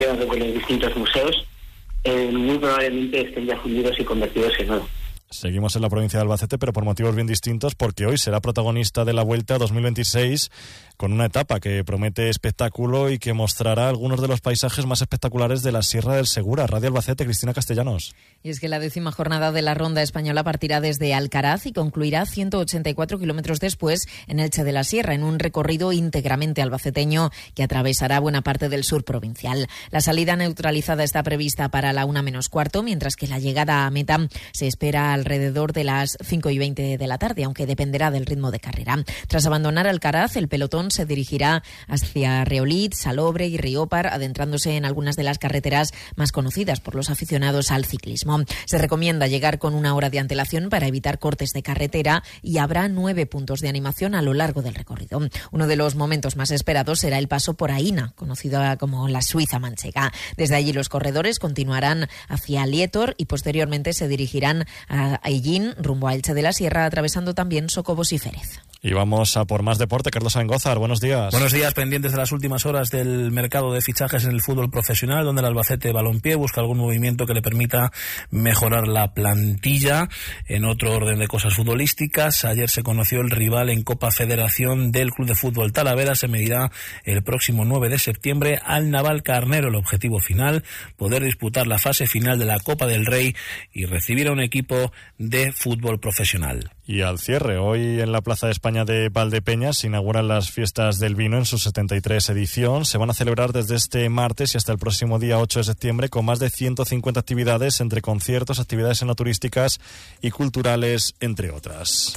con los distintos museos, muy probablemente estén ya fundidos y convertidos en oro. Seguimos en la provincia de Albacete, pero por motivos bien distintos, porque hoy será protagonista de la Vuelta 2026 con una etapa que promete espectáculo y que mostrará algunos de los paisajes más espectaculares de la Sierra del Segura. Radio Albacete, Cristina Castellanos. Y es que la 10ª jornada de la Ronda Española partirá desde Alcaraz y concluirá 184 kilómetros después en Elche de la Sierra, en un recorrido íntegramente albaceteño que atravesará buena parte del sur provincial. La salida neutralizada está prevista para la 1:15, mientras que la llegada a meta se espera alrededor de las 5:20 de la tarde, aunque dependerá del ritmo de carrera. Tras abandonar Alcaraz, el pelotón se dirigirá hacia Reolid, Salobre y Riópar, adentrándose en algunas de las carreteras más conocidas por los aficionados al ciclismo. Se recomienda llegar con 1 hora de antelación para evitar cortes de carretera y habrá 9 puntos de animación a lo largo del recorrido. Uno de los momentos más esperados será el paso por Aína, conocida como la Suiza manchega. Desde allí los corredores continuarán hacia Lietor y posteriormente se dirigirán a Aillín, rumbo a Elche de la Sierra, atravesando también Socobos y Férez. Y vamos a por más deporte. Carlos Angózar, buenos días. Buenos días, pendientes de las últimas horas del mercado de fichajes en el fútbol profesional, donde el Albacete Balompié busca algún movimiento que le permita mejorar la plantilla. En otro orden de cosas futbolísticas, ayer se conoció el rival en Copa Federación del Club de Fútbol Talavera. Se medirá el próximo 9 de septiembre al Navalcarnero. El objetivo final, poder disputar la fase final de la Copa del Rey y recibir a un equipo de fútbol profesional. Y al cierre, hoy en la Plaza de España de Valdepeñas se inauguran las fiestas del vino en su 73 edición. Se van a celebrar desde este martes y hasta el próximo día 8 de septiembre con más de 150 actividades entre conciertos, actividades enoturísticas y culturales, entre otras.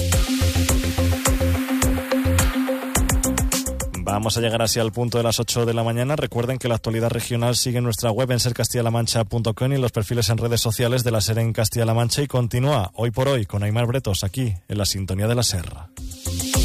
Vamos a llegar así al punto de las 8 de la mañana. Recuerden que la actualidad regional sigue en nuestra web en sercastillamancha.com y en los perfiles en redes sociales de la SER en Castilla-La Mancha, y continúa hoy por hoy con Aimar Bretos aquí en la sintonía de la SER.